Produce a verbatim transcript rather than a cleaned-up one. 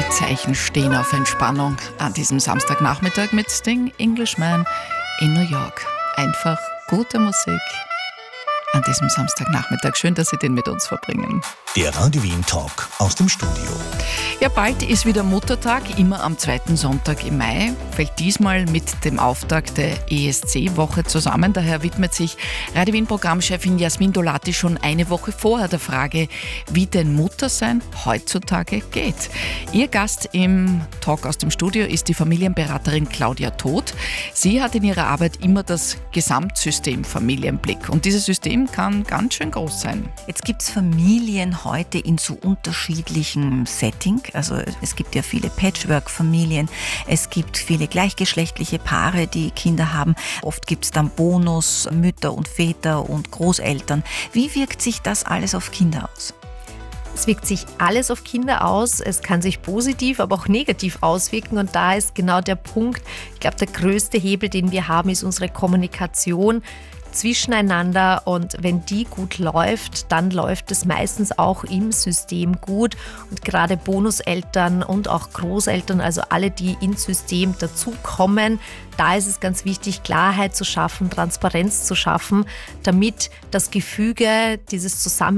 Zeichen stehen auf Entspannung an diesem Samstagnachmittag mit Sting, Englishman in New York. Einfach gute Musik an diesem Samstagnachmittag. Schön, dass Sie den mit uns verbringen. Der Radio Wien Talk aus dem Studio. Ja, bald ist wieder Muttertag, immer am zweiten Sonntag im Mai. Fällt diesmal mit dem Auftakt der E S C-Woche zusammen. Daher widmet sich Radio Wien-Programmchefin Jasmin Dolati schon eine Woche vorher der Frage, wie denn Muttersein heutzutage geht. Ihr Gast im Talk aus dem Studio ist die Familienberaterin Claudia Todt. Sie hat in ihrer Arbeit immer das Gesamtsystem Familie im Blick. Und dieses System kann ganz schön groß sein. Jetzt gibt es Familien heute in so unterschiedlichen Setting. Also es gibt ja viele Patchwork-Familien, es gibt viele gleichgeschlechtliche Paare, die Kinder haben. Oft gibt es dann Bonus, Mütter und Väter und Großeltern. Wie wirkt sich das alles auf Kinder aus? Es wirkt sich alles auf Kinder aus. Es kann sich positiv, aber auch negativ auswirken. Und da ist genau der Punkt, ich glaube, der größte Hebel, den wir haben, ist unsere Kommunikation zwischeneinander, und wenn die gut läuft, dann läuft es meistens auch im System gut, und gerade Bonuseltern und auch Großeltern, also alle, die ins System dazukommen, da ist es ganz wichtig, Klarheit zu schaffen, Transparenz zu schaffen, damit das Gefüge, dieses Zusammenhang